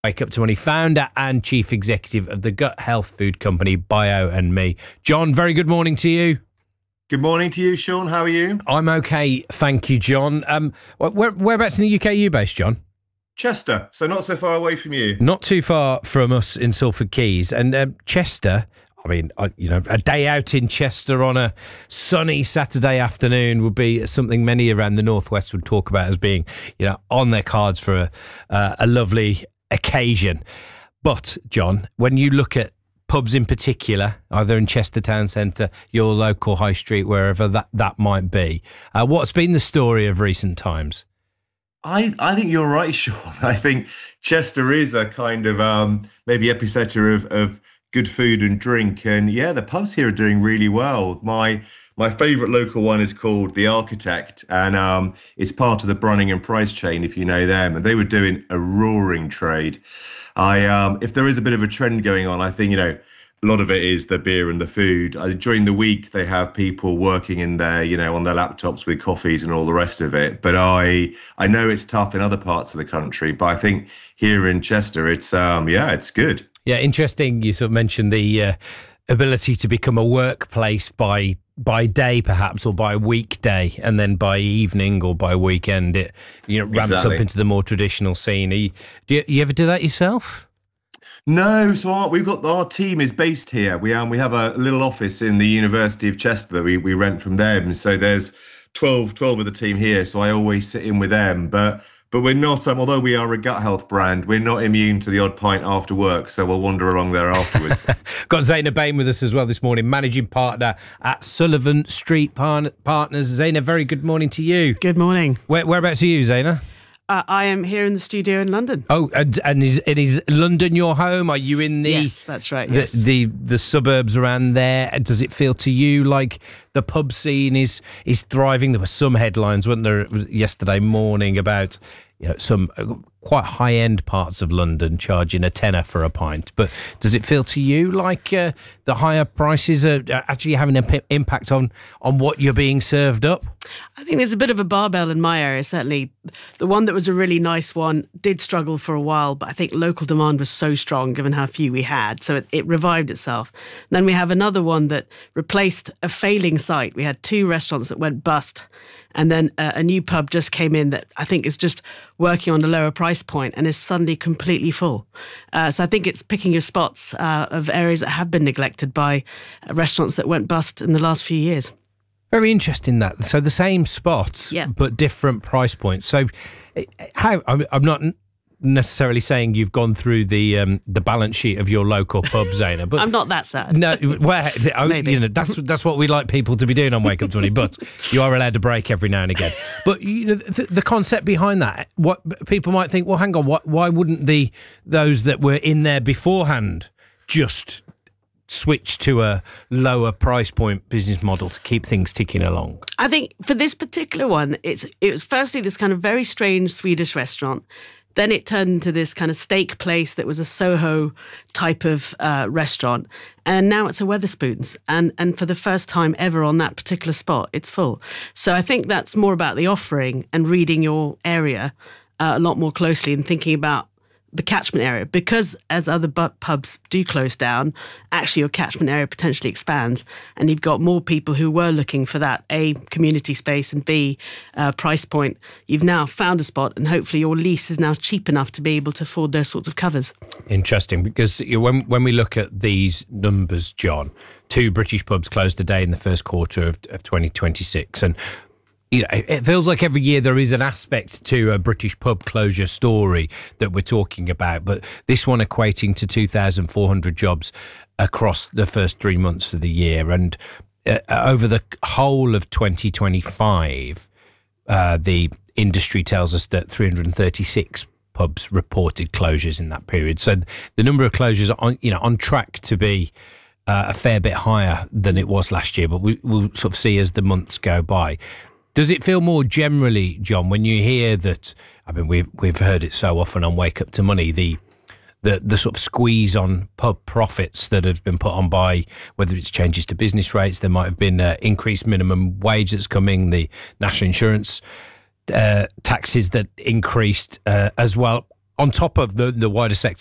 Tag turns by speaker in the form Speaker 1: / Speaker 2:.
Speaker 1: Wake Up to Money, founder and chief executive of the gut health food company Bio and Me. John, very good morning to you.
Speaker 2: Good morning to you, Sean. How are you?
Speaker 1: I'm okay, thank you, John. Whereabouts in the UK are you based, John?
Speaker 2: Chester, so not so far away from you.
Speaker 1: Not too far from us in Salford Quays. And Chester, I mean, a day out in Chester on a sunny Saturday afternoon would be something many around the Northwest would talk about as being, on their cards for a lovely occasion. But, John, when you look at pubs in particular, either in Chester Town Centre, your local high street, wherever that might be, what's been the story of recent times?
Speaker 2: I think you're right, Sean. I think Chester is a kind of maybe epicenter of good food and drink. And yeah, the pubs here are doing really well. My favourite local one is called The Architect, and it's part of the Brunning and Price chain, if you know them. And they were doing a roaring trade. If there is a bit of a trend going on, I think, a lot of it is the beer and the food. During the week, they have people working in there, on their laptops with coffees and all the rest of it. But I know it's tough in other parts of the country, but I think here in Chester, it's it's good.
Speaker 1: Yeah, interesting. You sort of mentioned the ability to become a workplace by day, perhaps, or by weekday, and then by evening or by weekend, it ramps up into the more traditional scene. Do you ever do that yourself?
Speaker 2: No, so we've got our team is based here. We have a little office in the University of Chester that we rent from them. So there's 12 of the team here. So I always sit in with them. But we're not, although we are a gut health brand, we're not immune to the odd pint after work. So we'll wander along there afterwards.
Speaker 1: Got Zaina Bain with us as well this morning, managing partner at Sullivan Street Partners. Zaina, very good morning to you.
Speaker 3: Good morning.
Speaker 1: Whereabouts are you, Zaina?
Speaker 3: I am here in the studio in London.
Speaker 1: Oh, and is London your home? Are you in the...
Speaker 3: Yes, that's right, yes.
Speaker 1: The suburbs around there? Does it feel to you like the pub scene is thriving? There were some headlines, weren't there, yesterday morning about some quite high-end parts of London charging a tenner for a pint. But does it feel to you like the higher prices are actually having an impact on what you're being served up?
Speaker 3: I think there's a bit of a barbell in my area, certainly. The one that was a really nice one did struggle for a while, but I think local demand was so strong given how few we had, so it revived itself. And then we have another one that replaced a failing site. We had 2 restaurants that went bust, and then a new pub just came in that I think is just working on a lower price point and is suddenly completely full. So I think it's picking your spots of areas that have been neglected by restaurants that went bust in the last few years.
Speaker 1: Very interesting that. So the same spots, but different price points. So I'm not necessarily saying you've gone through the balance sheet of your local pub, Zaina, but
Speaker 3: I'm not that sad.
Speaker 1: No, that's what we like people to be doing on Wake Up to Money. But you are allowed to break every now and again. But the concept behind that, what people might think, well, hang on, why wouldn't those that were in there beforehand just switch to a lower price point business model to keep things ticking along?
Speaker 3: I think for this particular one, it was firstly this kind of very strange Swedish restaurant. Then it turned into this kind of steak place that was a Soho type of restaurant. And now it's a Wetherspoons. And for the first time ever on that particular spot, it's full. So I think that's more about the offering and reading your area a lot more closely and thinking about the catchment area, because as other pubs do close down, actually your catchment area potentially expands, and you've got more people who were looking for that A, community space, and B, price point. You've now found a spot, and hopefully your lease is now cheap enough to be able to afford those sorts of covers. Interesting, because when we look at these numbers, John, 2 British pubs closed a day in the first quarter of 2026, and it feels like every year there is an aspect to a British pub closure story that we're talking about, but this one equating to 2,400 jobs across the first 3 months of the year. And over the whole of 2025, the industry tells us that 336 pubs reported closures in that period. So the number of closures are on track to be a fair bit higher than it was last year, but we'll sort of see as the months go by. Does it feel more generally, John, when you hear that? I mean, we've heard it so often on Wake Up to Money, the sort of squeeze on pub profits that have been put on by whether it's changes to business rates, there might have been increased minimum wage that's coming, the national insurance taxes that increased as well.
Speaker 1: on top of the wider sector